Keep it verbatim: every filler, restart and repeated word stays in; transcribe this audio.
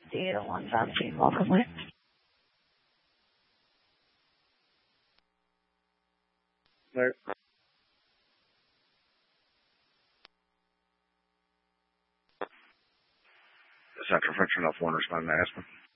Data one vaccine, welcome with. Right. Central French enough one respond to Aspen.